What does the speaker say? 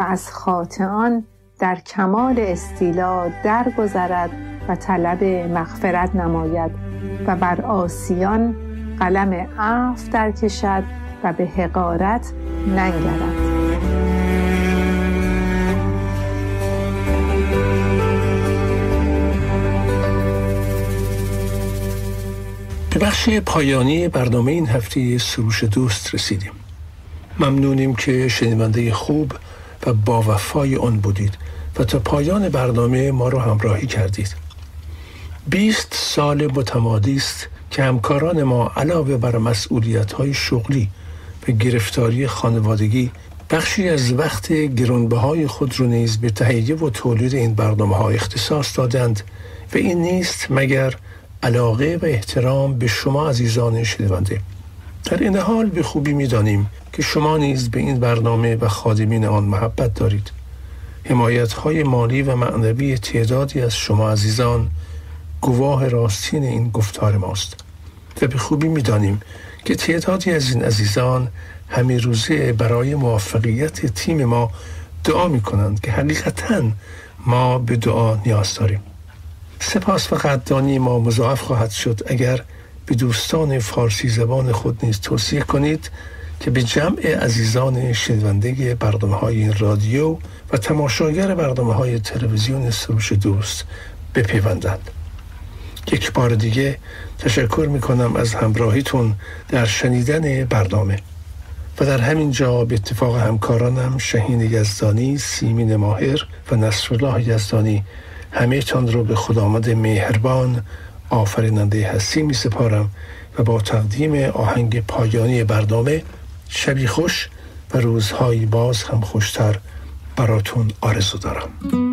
از خاطئان در کمال استیلا درگذرد و طلب مغفرت نماید و بر عاصیان قلم عفو درکشد و به حقارت ننگرد. به بخش پایانی برنامه این هفته سروش دوست رسیدیم. ممنونیم که شنونده خوب و با وفای آن بودید و تا پایان برنامه ما را همراهی کردید. 20 سال متمادی است که همکاران ما علاوه بر مسئولیت‌های شغلی و گرفتاری خانوادگی بخشی از وقت گرانبهای خود را نیز به تهیه و تولید این برنامه‌ها اختصاص دادند و این نیست مگر علاقه و احترام به شما عزیزان شنونده. در این حال به خوبی می‌دانیم که شما نیز به این برنامه و خادمین آن محبت دارید. حمایت‌های مالی و معنوی تعدادی از شما عزیزان گواه راستین این گفتار ماست و به خوبی می‌دانیم که تعدادی از این عزیزان همین روزه برای موفقیت تیم ما دعا می‌کنند که حقیقتاً ما به دعا نیاز داریم. سپاس و قدردانی ما مضاعف خواهد شد اگر به دوستان فارسی زبان خود نیز توصیه کنید که به جمع عزیزان شنونده برنامه‌های رادیو و تماشاگر برنامه‌های تلویزیون سروش دوست بپیوندند. یک بار دیگه تشکر می‌کنم از همراهیتون در شنیدن برنامه و در همین جا به اتفاق همکارانم شهین یزدانی، سیمین ماهر و نصرالله یزدانی همه تان رو به خداوند مهربان آفریننده هستی می سپارم و با تقدیم آهنگ پایانی برنامه شبی خوش و روزهای باز هم خوشتر براتون آرزو دارم.